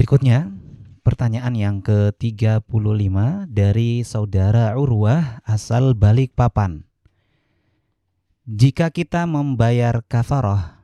Berikutnya, pertanyaan yang ke-35 dari saudara Urwah asal Balikpapan. Jika kita membayar kafarah